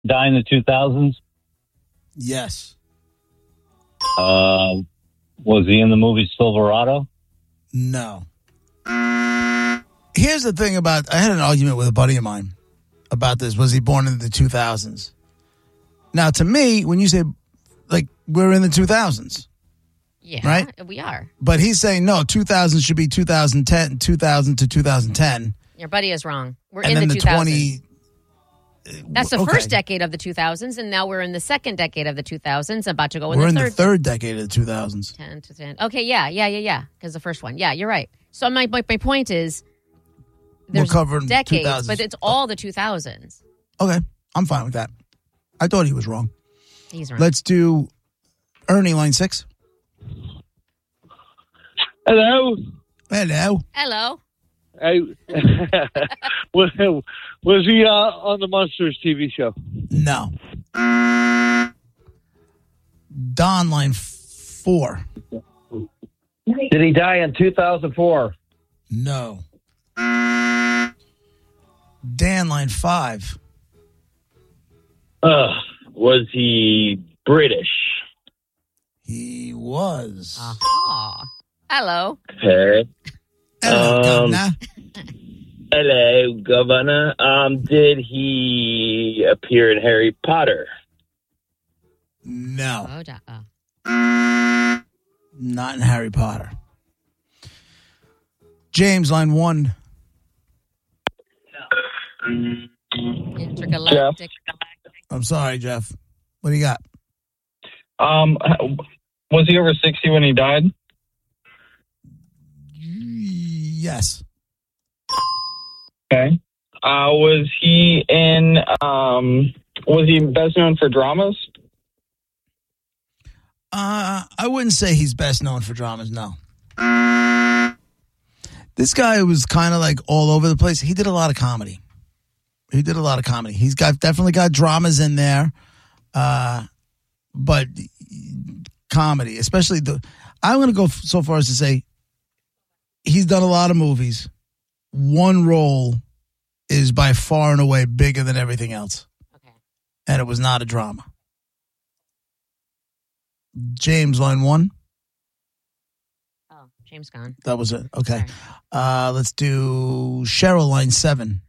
die in the 2000s? Yes. Was he in the movie Silverado? No. Here's the thing I had an argument with a buddy of mine about this. Was he born in the 2000s? Now, to me, when you say, like, we're in the 2000s. Yeah, right? We are. But he's saying, no, 2000 should be 2010, 2000 to 2010. Your buddy is wrong. We're and in then the 2000s. That's the okay. first decade of the 2000s, and now we're in the second decade of the 2000s, about to go in we're the in third. the third decade of the 2000s. 10 to 10. Okay, yeah. Because the first one. Yeah, you're right. So my point is, there's we're covering decades, 2000s. but it's all the 2000s. Okay, I'm fine with that. I thought he was wrong. He's wrong. Let's do Ernie, line 6. Hello. Hello. Hey, was he on the Monsters TV show? No. Don, line 4. Did he die in 2004? No. Dan, line 5. Was he British? He was. Aha. Hello. Okay. Hello, Governor. Hello, Governor. Did he appear in Harry Potter? No. Oh, Not in Harry Potter. James, line 1. Intergalactic. I'm sorry, Jeff. What do you got? Was he over 60 when he died? Yes. Okay. Was he best known for dramas? I wouldn't say he's best known for dramas, no. This guy was kind of like all over the place. He did a lot of comedy. He's definitely got dramas in there, but comedy, especially I'm going to go so far as to say he's done a lot of movies. One role is by far and away bigger than everything else. Okay. And it was not a drama. James, line 1. Oh, James gone. That was it. Okay. Let's do Cheryl, line 7.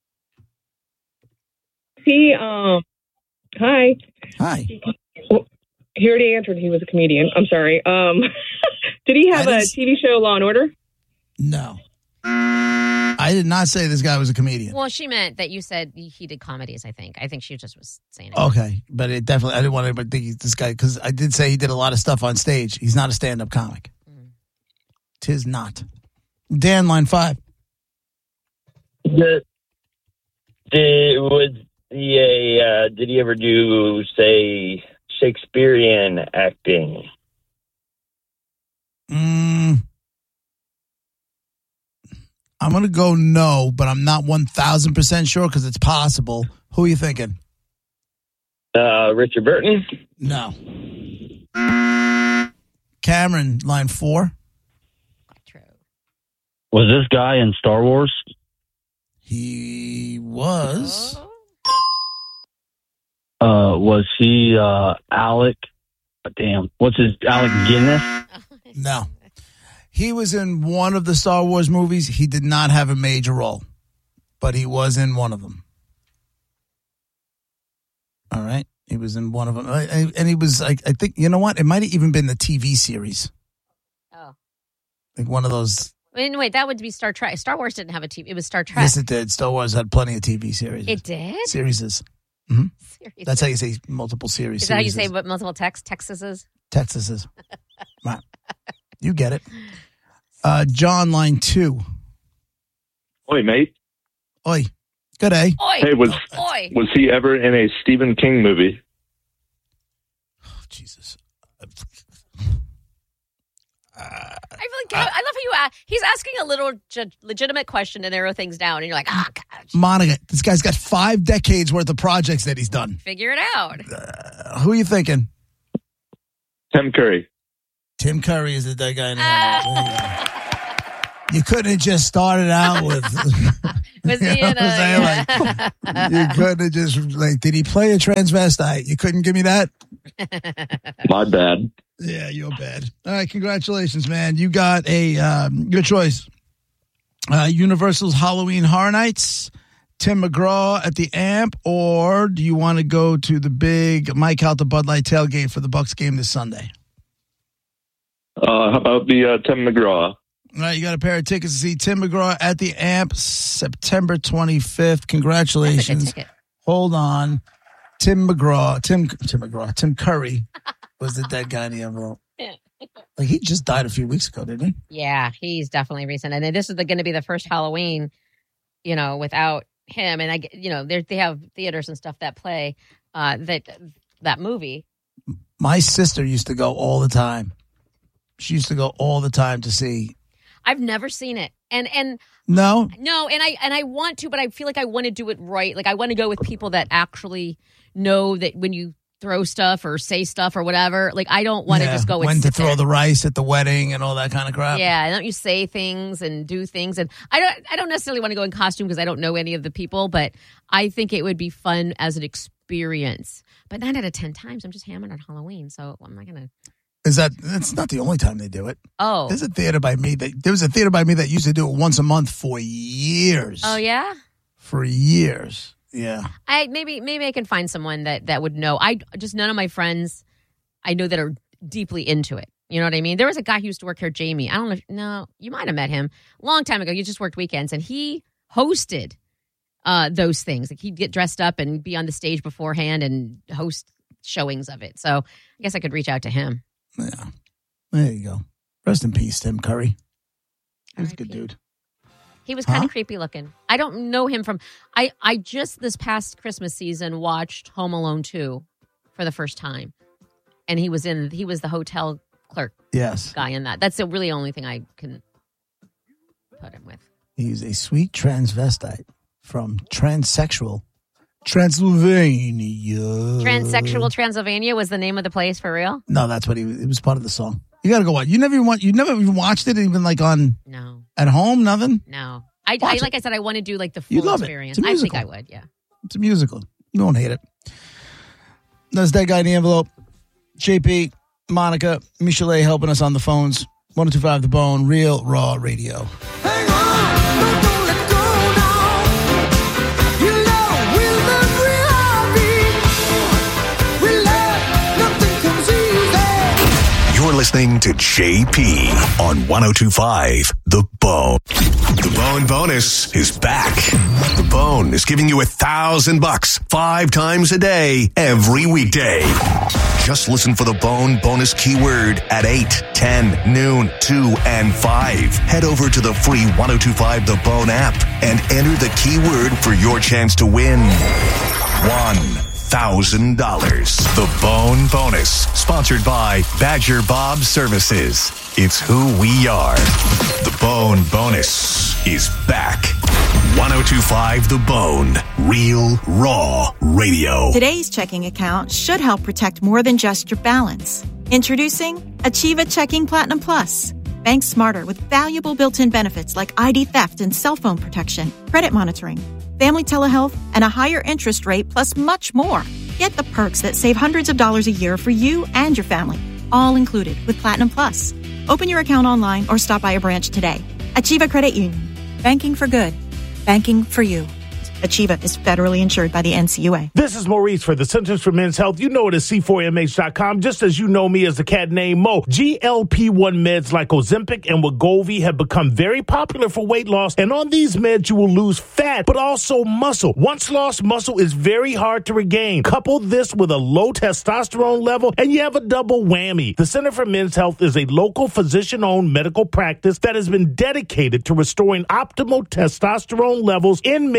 Hi. Well, he already answered he was a comedian. I'm sorry. Did he have a TV show, Law and Order? No. I did not say this guy was a comedian. Well, she meant that you said he did comedies, I think. I think she just was saying it. Okay. But I didn't want anybody to think this guy, because I did say he did a lot of stuff on stage. He's not a stand-up comic. Tis not. Dan, line 5. Did he ever do, say, Shakespearean acting? I'm going to go no, but I'm not 1,000% sure because it's possible. Who are you thinking? Richard Burton? No. Cameron, line 4. True. Was this guy in Star Wars? He was. Was he Alec? Damn. What's his Alec Guinness? No. He was in one of the Star Wars movies. He did not have a major role, but he was in one of them. All right. He was in one of them. And he was, I think, you know what? It might have even been the TV series. Oh. Like one of those. Wait, that would be Star Trek. Star Wars didn't have a TV. It was Star Trek. Yes, it did. Star Wars had plenty of TV series. It did? Series. Mm-hmm. That's how you say multiple series. Is that how you say multiple Texases? Texases. Right. You get it. John, line 2. Oi, mate. Oi. Good day. Oi. Hey, was he ever in a Stephen King movie? Oh, Jesus. I love how he's asking a little legitimate question to narrow things down, and you're like, God. Monica, this guy's got 5 decades worth of projects that he's done. Figure it out. Who are you thinking? Tim Curry. Tim Curry is the guy. You couldn't have just started out with. Was he in you couldn't have just, like, did he play a transvestite? You couldn't give me that? My bad. Yeah, you're bad. All right, congratulations, man. You got a good choice. Universal's Halloween Horror Nights, Tim McGraw at the Amp, or do you want to go to the big Mike out the Bud Light tailgate for the Bucks game this Sunday? How about the Tim McGraw? All right, you got a pair of tickets to see Tim McGraw at the Amp, September 25th. Congratulations. That's a good ticket. Hold on. Tim Curry was the dead guy in the envelope. Like, he just died a few weeks ago, didn't he? Yeah, he's definitely recent. And this is going to be the first Halloween, without him. And they have theaters and stuff that play that movie. My sister used to go all the time. She used to go all the time to see. I've never seen it. And no, and I want to, but I feel like I want to do it right. Like, I want to go with people that actually know that when you throw stuff or say stuff or whatever, like, I don't want to just go and when to throw there. the rice at the wedding and all that kind of crap. Yeah, don't you say things and do things, and I don't necessarily want to go in costume because I don't know any of the people, but I think it would be fun as an experience. But 9 out of 10 times, I'm just hammered on Halloween, so I'm not gonna. That's not the only time they do it. Oh, there was a theater by me that used to do it once a month for years. Oh yeah, for years. Yeah. Maybe I can find someone that would know. None of my friends I know that are deeply into it. You know what I mean? There was a guy who used to work here, Jamie. I don't know. You might have met him a long time ago. You just worked weekends, and he hosted those things. Like, he'd get dressed up and be on the stage beforehand and host showings of it. So I guess I could reach out to him. Yeah. There you go. Rest in peace, Tim Curry. He was a good dude. He was kind of creepy looking. I don't know him from... I just this past Christmas season watched Home Alone 2 for the first time. And he was the hotel clerk guy in that. That's the really only thing I can put him with. He's a sweet transvestite from Transsexual Transylvania. Transsexual Transylvania was the name of the place, for real? No, that's what it was part of the song. You got to go watch. You never even watched it, even like on at home, nothing? No. Like I said, I want to do like the full experience. I think I would, yeah. It's a musical. You won't hate it. That's that guy in the envelope. JP, Monica, Michelet helping us on the phones. 102.5 The Bone, Real Raw Radio. Hang on, don't let go now. You know we love real heartbeat. We love, nothing comes easy. You're listening to JP on 102.5 The Bone. The Bone Bonus is back. The Bone is giving you $1,000 5 times a day, every weekday. Just listen for the Bone Bonus keyword at 8, 10, noon, 2, and 5. Head over to the free 102.5 The Bone app and enter the keyword for your chance to win $1,000. The Bone Bonus, sponsored by Badger Bob Services. It's who we are. The Bone Bonus is back. 102.5 The Bone, Real Raw Radio. Today's checking account should help protect more than just your balance. Introducing Achieva Checking Platinum Plus. Bank smarter with valuable built-in benefits like ID theft and cell phone protection, credit monitoring, family telehealth, and a higher interest rate, plus much more. Get the perks that save hundreds of dollars a year for you and your family, all included with Platinum Plus. Open your account online or stop by a branch today. Achieva Credit Union. Banking for good. Banking for you. Achieva is federally insured by the NCUA. This is Maurice for the Centers for Men's Health. You know it as C4MH.com, just as you know me as the cat named Mo. GLP-1 meds like Ozempic and Wegovy have become very popular for weight loss, and on these meds you will lose fat, but also muscle. Once lost muscle is very hard to regain. Couple this with a low testosterone level, and you have a double whammy. The Center for Men's Health is a local physician-owned medical practice that has been dedicated to restoring optimal testosterone levels in men in the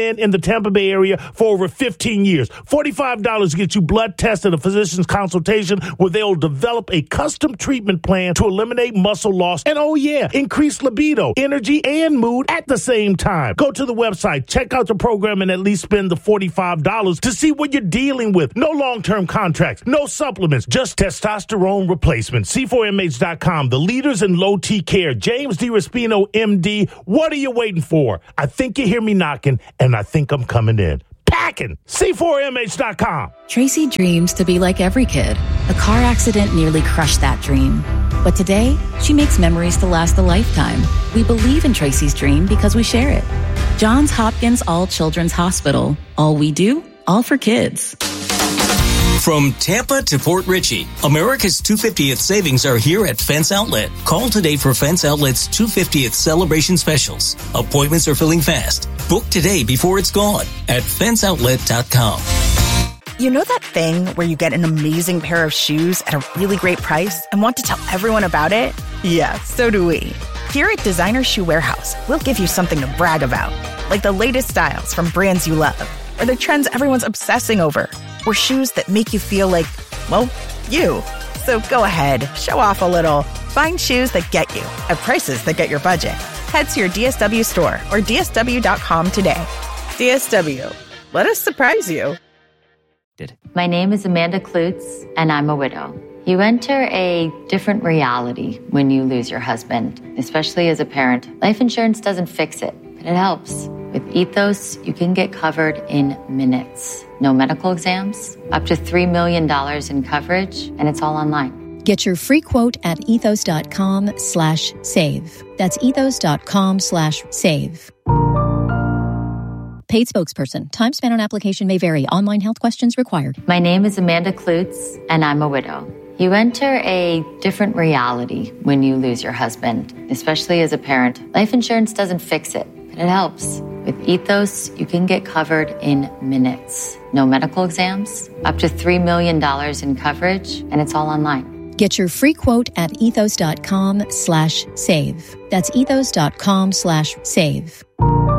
Tampa Bay area for over 15 years. $45 gets you blood tests and a physician's consultation where they'll develop a custom treatment plan to eliminate muscle loss and, oh yeah, increase libido, energy, and mood at the same time. Go to the website, check out the program, and at least spend the $45 to see what you're dealing with. No long-term contracts, no supplements, just testosterone replacement. C4MH.com, the leaders in low T care. James D. Raspino, MD. What are you waiting for? I think you hear me knocking, and I think I'm coming in. Packing. C4MH.com. Tracy dreams to be like every kid. A car accident nearly crushed that dream. But today, she makes memories to last a lifetime. We believe in Tracy's dream because we share it. Johns Hopkins All Children's Hospital. All we do, all for kids. From Tampa to Port Richey, America's 250th savings are here at Fence Outlet. Call today for Fence Outlet's 250th celebration specials. Appointments are filling fast. Book today before it's gone at fenceoutlet.com. You know that thing where you get an amazing pair of shoes at a really great price and want to tell everyone about it? Yeah, so do we. Here at Designer Shoe Warehouse, we'll give you something to brag about, like the latest styles from brands you love, or the trends everyone's obsessing over, or shoes that make you feel like, well, you. So go ahead, show off a little. Find shoes that get you at prices that get your budget. Head to your DSW store or DSW.com today. DSW, let us surprise you. My name is Amanda Klutz, and I'm a widow. You enter a different reality when you lose your husband, especially as a parent. Life insurance doesn't fix it, but it helps. With Ethos, you can get covered in minutes. No medical exams, up to $3 million in coverage, and it's all online. Get your free quote at ethos.com/save. That's ethos.com/save. Paid spokesperson. Time spent on application may vary. Online health questions required. My name is Amanda Klutz, and I'm a widow. You enter a different reality when you lose your husband, especially as a parent. Life insurance doesn't fix it, but it helps. With Ethos, you can get covered in minutes. No medical exams, up to $3 million in coverage, and it's all online. Get your free quote at ethos.com/save. That's ethos.com/save.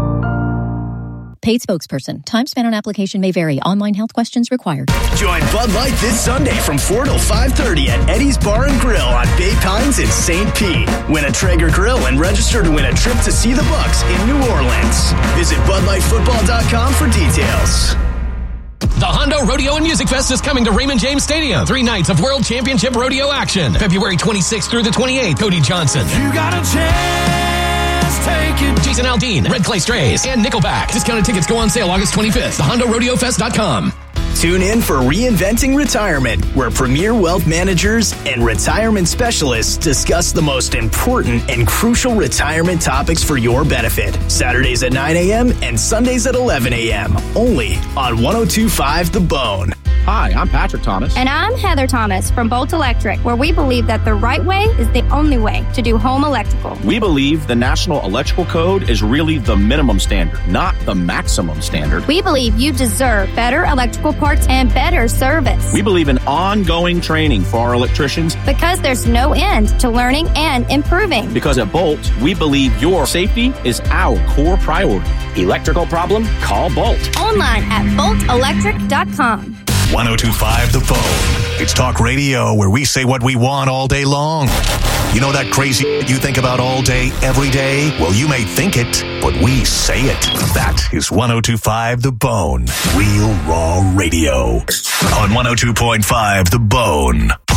Paid spokesperson. Time spent on application may vary. Online health questions required. Join Bud Light this Sunday from 4 till 5:30 at Eddie's Bar and Grill on Bay Pines in St. Pete. Win a Traeger grill and register to win a trip to see the Bucks in New Orleans. Visit BudLightFootball.com for details. The Hondo Rodeo and Music Fest is coming to Raymond James Stadium. 3 nights of World Championship Rodeo action. February 26th through the 28th. Cody Johnson. You got a chance, take it. Jason Aldean, Red Clay Strays, and Nickelback. Discounted tickets go on sale August 25th. TheHondoRodeoFest.com. Tune in for Reinventing Retirement, where premier wealth managers and retirement specialists discuss the most important and crucial retirement topics for your benefit. Saturdays at 9 a.m. and Sundays at 11 a.m. Only on 102.5 The Bone. Hi, I'm Patrick Thomas. And I'm Heather Thomas from Bolt Electric, where we believe that the right way is the only way to do home electrical. We believe the National Electrical Code is really the minimum standard, not the maximum standard. We believe you deserve better electrical parts and better service. We believe in ongoing training for our electricians. Because there's no end to learning and improving. Because at Bolt, we believe your safety is our core priority. Electrical problem? Call Bolt. Online at boltelectric.com. 102.5 The Bone. It's talk radio where we say what we want all day long. You know that crazy you think about all day, every day? Well, you may think it, but we say it. That is 102.5 The Bone. Real raw radio. On 102.5 The Bone.